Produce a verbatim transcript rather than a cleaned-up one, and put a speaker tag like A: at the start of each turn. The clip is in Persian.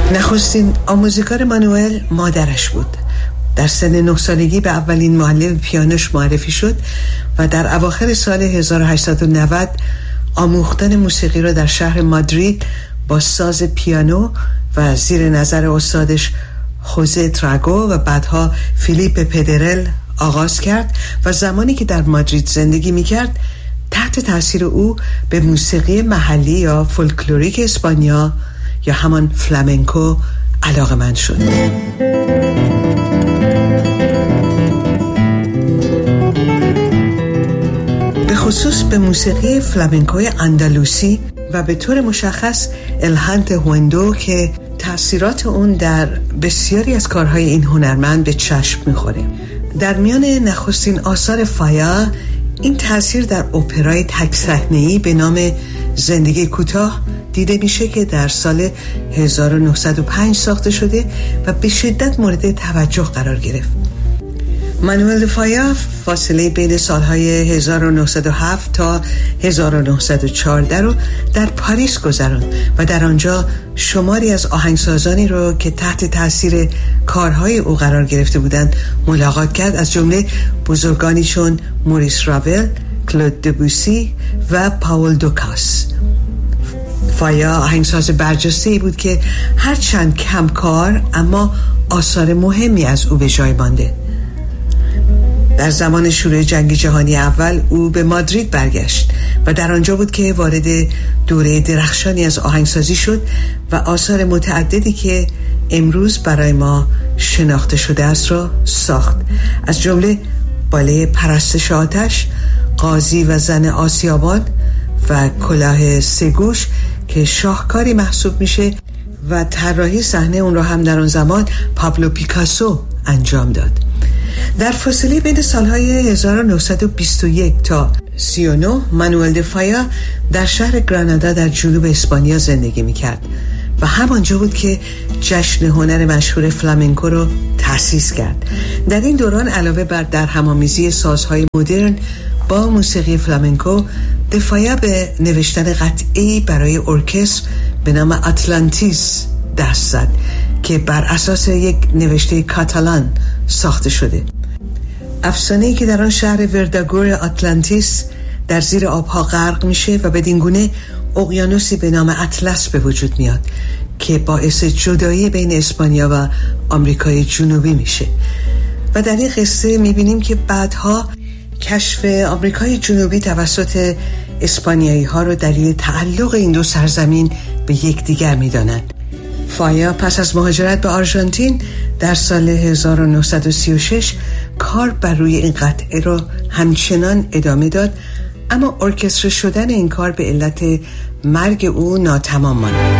A: نخستین آموزگار مانوئل مادرش بود. در سن نه سالگی به اولین معلم پیانوش معرفی شد و در اواخر سال هزار و هشتصد و نود آموختن موسیقی را در شهر مادرید با ساز پیانو و زیر نظر استادش خوزه تراگو و بعدها فیلیپ پدرل آغاز کرد و زمانی که در مادرید زندگی می‌کرد تحت تاثیر او به موسیقی محلی یا فولکلوریک اسپانیا یا همان فلامنکو علاقه‌مند شد. به خصوص به موسیقی فلامنکوی اندلوسی و به طور مشخص الهانت هوندو که تأثیرات اون در بسیاری از کارهای این هنرمند به چشم می‌خوره. در میان نخستین آثار فایا این تأثیر در اپرای تک صحنه‌ای به نام زندگی کوتاه دیده میشه که در سال هزار و نهصد و پنج ساخته شده و به شدت مورد توجه قرار گرفت. مانوئل فایا فاصله بین سالهای هزار و نهصد و هفت تا هزار و نهصد و چهارده رو در پاریس گذراند و در آنجا شماری از آهنگسازانی رو که تحت تاثیر کارهای او قرار گرفته بودند ملاقات کرد، از جمله بزرگانی چون موریس راول، کلود دبوسی و پاول دوکاس. فایا آهنگساز برجسته‌ای بود که هرچند کمکار اما آثار مهمی از او به جای مانده. در زمان شروع جنگ جهانی اول او به مادرید برگشت و در آنجا بود که وارد دوره درخشانی از آهنگسازی شد و آثار متعددی که امروز برای ما شناخته شده است را ساخت، از جمله باله پرستش آتش، قاضی و زن آسیابان و کلاه سگوش که شاهکاری محسوب میشه و طراحی صحنه اون را هم در آن زمان پابلو پیکاسو انجام داد. در فاصله بین سالهای هزار و نهصد و بیست و یک تا سی و نه مانوئل د فایا در شهر گرانادا در جنوب اسپانیا زندگی میکرد و همانجا بود که جشن هنر مشهور فلامنکو رو تأسیس کرد. در این دوران علاوه بر در همامیزی سازهای مدرن با موسیقی فلامنکو، د فایا به نوشتن قطعه‌ای برای ارکستر به نام آتلانتیس دست زد که بر اساس یک نوشته کاتالان ساخته شده. افسانه‌ای که در آن شهر ورداگور آتلانتیس در زیر آبها غرق میشه و بدین گونه اقیانوسی به نام اطلس به وجود میاد که باعث جدایی بین اسپانیا و آمریکای جنوبی میشه. و در این قصه میبینیم که بعدها کشف آمریکای جنوبی توسط اسپانیایی ها رو دلیل تعلق این دو سرزمین به یکدیگر میدانند. فایا پس از مهاجرت به آرژانتین در سال هزار و نهصد و سی و شش کار بر روی این قطعه رو همچنان ادامه داد، اما ارکستر شدن این کار به علت مرگ او ناتمام ماند.